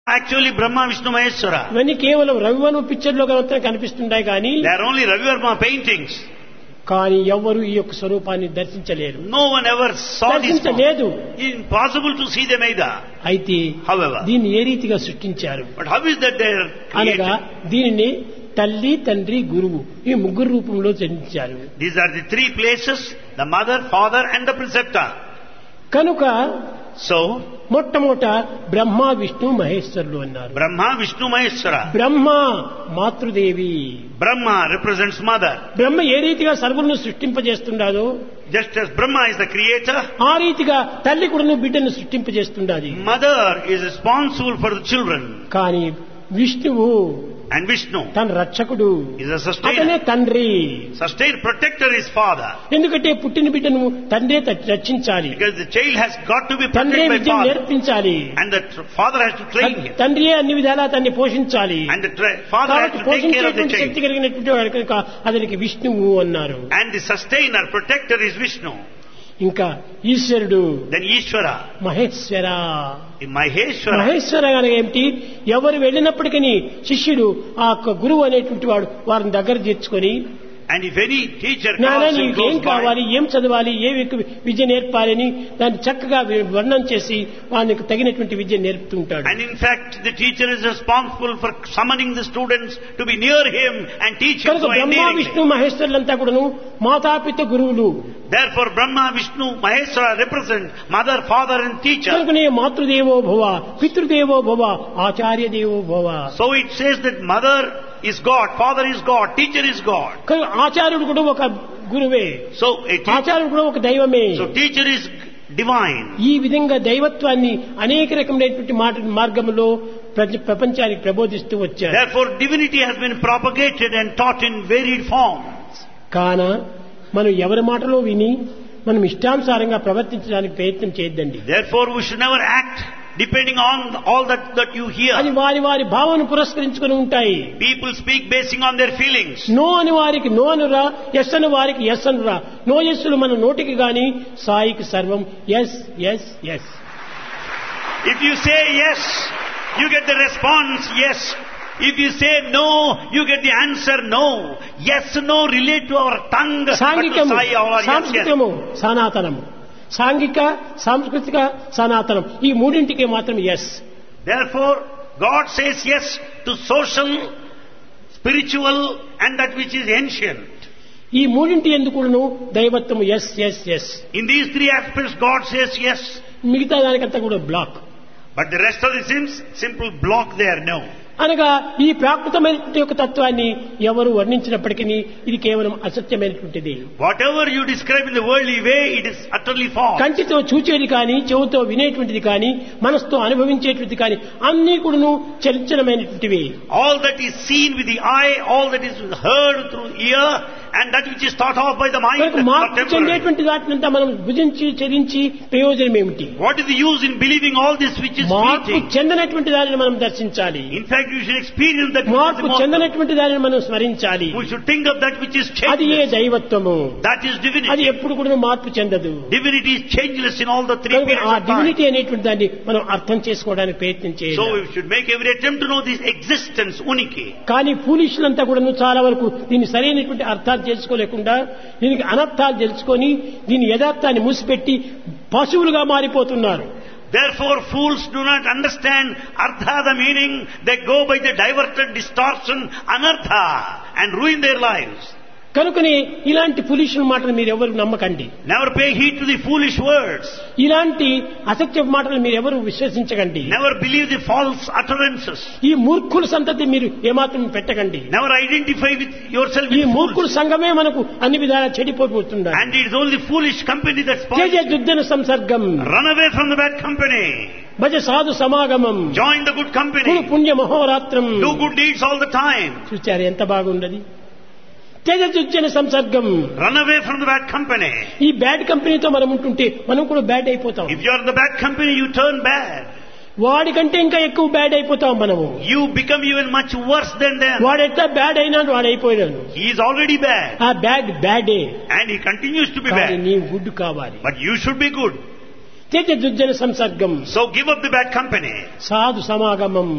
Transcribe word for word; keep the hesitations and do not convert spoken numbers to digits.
Actually, Brahma, Vishnu, Maheshwara. ఇవన్నీ కేవలం Ravi Varma picture లో మాత్రమే కనిపిస్తుంటాయి కానీ They are only Ravi Verma paintings. కానీ ఎవ్వరూ ఈ యొక్క స్వరూపాన్ని దర్శించలేరు, No one ever saw this. దర్శించలేదు. Impossible to see them either. అయితే However, దీన్ని ఏ రీతిగా సృష్టించారు but how is that they are అనగా created? దీనిని తల్లి, తండ్రి, గురువు ఈ ముగ్గురు రూపంలో జన్మించారు. These are the three places: the mother, father, and the preceptor. కనుక So, మొట్టమొదట బ్రహ్మ, విష్ణు, మహేశ్వరులు అన్నారు. Brahma, Vishnu, Maheshwara. బ్రహ్మ మాతృదేవి. Brahma represents mother. బ్రహ్మ ఏ రీతిగా సర్వులను సృష్టింపజేస్తుండాదో Just as Brahma is the creator, ఆ రీతిగా తల్లి కూడా బిడ్డను సృష్టింపజేస్తుండాలి. mother is responsible for the children. కానీ విష్ణువు And Vishnu తన రక్షకుడు, is a అతనే sustainer. తండ్రి. Sustainer, protector is father. ఎందుకంటే పుట్టిన బిడ్డను తండ్రే త- రక్షించాలి, Because the child has got to be తండ్రే protected by విద్యను father. నేర్పించాలి, And the tr- father has to train him. తండ్రియే అన్ని విధాలా తన్ని పోషించాలి. And the tra- father has కాబట్టి to take care of the పోషించేటువంటి Shakti child. కలిగినటువంటి వాడు కనుక అతనికి విష్ణువు అన్నారు. And the sustainer, protector is Vishnu. ఇంకా ఈశ్వరుడు Then Ishvara, Maheshwara. Maheshwara. Maheshwara అనగా ఏమిటి? ఎవరు వెళ్ళినప్పటికీ శిష్యుడు ఆ యొక్క గురువు అనేటువంటి వాడు వారిని దగ్గర చేర్చుకొని, And if any teacher నాన్న comes and నీకు ఏం goes కావాలి, by, ఏం చదవాలి, ఏ విక- విద్య నేర్పాలని దాన్ని చక్కగా వి- వర్ణన చేసి వానికి తగినటువంటి విద్య నేర్పుతూ ఉంటాడు. and in fact the teacher is responsible for summoning the students to be near him and teach him కనుక so బ్రహ్మ, endearingly. విష్ణు, మహేశ్వరులంతా కూడాను మాతాపిత గురువులు. Therefore Brahma, Vishnu, Maheshwara represent mother, father and teacher. కనుకనే మాతృదేవో భవ, పితృదేవో భవ, ఆచార్య దేవో భవ. So it says that mother is God, father is God, teacher is God. కనుక ఆచార్యుడు కూడా ఒక గురువే, So a te- ఆచార్యుడు కూడా ఒక దైవమే. so teacher is divine. ఈ విధంగా దైవత్వాన్ని అనేక రకమైనటువంటి మాట మార్గంలో ప్రజ- ప్రపంచానికి ప్రబోధిస్తూ వచ్చారు. Therefore divinity has been propagated and taught in varied forms. కాన మనం ఎవరి మాటలో విని మనం ఇష్టానుసారంగా ప్రవర్తించడానికి ప్రయత్నం చేయొద్దండి. Therefore we should never act depending on all that, that you అది hear. వారి వారి భావన పురస్కరించుకుని ఉంటాయి. People speak basing on their feelings. No అని వారికి నో అనురా, ఎస్ అని వారికి ఎస్ అనురా. నో ఎస్సులు మన నోటికి గాని సాయికి సర్వం yes yes yes. If you say yes, you get the response yes. If you say no, you get the answer no. Yes, no relate to our tongue, but to సాంఘికము, Sai our yes, yes. సాంస్కృతికము, సనాతనము. సాంఘిక, సాంస్కృతిక, సనాతనం ఈ మూడింటికి మాత్రం yes. Therefore, God says yes to social, spiritual and that which is ancient. ఈ మూడింటి ఎందుకును దైవత్వము yes yes yes. In these three aspects, God says yes. మిగతా దానికంతా కూడా black. But the rest of the sins, simple block there, no. అనగా ఈ ప్రాకృతమైనటువంటి యొక్క తత్వాన్ని ఎవరు వర్ణించినప్పటికీ ఇది కేవలం అసత్యమైనటువంటిది. Whatever you describe in the worldly way, it is utterly false. కంటితో చూచేది కానీ, చెవుతో వినేటువంటిది కానీ, మనసుతో అనుభవించేటువంటిది కానీ అన్నీ కూడాను చలించనమైనటువంటివి. All that is seen with the eye, all that is heard through ear, and that which is thought of by the mind, కనుక that's not మార్పు temporary. చెందేటువంటి వాటినంతా మనం భుజించి చరించి ప్రయోజనం ఏమిటి? What is the use in believing all this which is మార్పు fleeting? చెందనటువంటి దానిని మనం దర్శించాలి. In fact, you should experience that which is మార్పు immortal. చెందనటువంటి దానిని మనం స్మరించాలి. We should think of that which is అది ఏ changeless. దైవత్వము. That is అది divinity. ఎప్పుడు కూడా మార్పు చెందదు. Divinity is changeless in all the three కనుక periods ఆ of time. డివినిటీ అనేటువంటి దాన్ని మనం అర్థం చేసుకోవడానికి ప్రయత్నం So చేయాలి. we should make every attempt to know this existence, uniki. కానీ పూలిషులంతా కూడా చాలా వరకు దీన్ని సరైనటువంటి అర్థాలు తెలుసుకోలేకుండా దీనికి అనర్థాలు తెలుసుకొని దీని యథార్థాన్ని మూసిపెట్టి పశువులుగా మారిపోతున్నారు. Therefore, fools do not understand artha, the meaning. They go by the diverted distortion, anartha, and ruin their lives. కనుకనే ఇలాంటి పులిషుల మాటలు మీరు ఎవరు నమ్మకండి. Never pay heed to the foolish words. ఇలాంటి అసత్య మాటలు మీరు ఎవరు విశ్వసించకండి. Never believe the false utterances. ఈ మూర్ఖుల సంతతి మీరు ఏమాత్రం పెట్టకండి. Never identify with yourself ఈ with మూర్ఖుల fools. సంఘమే మనకు అన్ని విధాలా చెడిపోతున్నారు. And it is only foolish company that Teja spoils. దుర్జన సంసర్గం Run away from the bad company. భజ సాధు సమాగమం Join the good Kuru company. పుణ్య మహోరాత్రం. Do good deeds all the time. చూచారు ఎంత బాగుండది. Teja దుర్జన సంసర్గం. Run away from the bad company. ఈ bad కంపెనీతో మనం ఉంటుంటే మనం కూడా బ్యాడ్ అయిపోతాం. If you are in the bad company, you turn bad. వాడికంటే ఇంకా ఎక్కువ బ్యాడ్ అయిపోతాం మనము. You become even much worse than them. వాడు ఎట్లా బ్యాడ్ అయినాడు వాడు అయిపోయాడు. He is already bad. ఆ bad బ్యాడే, And he continues to be కానీ bad. నీ గుడ్ కావాలి. But you should be good. Teja దుర్జన సంసర్గం So give up the bad company. సాధు సమాగమం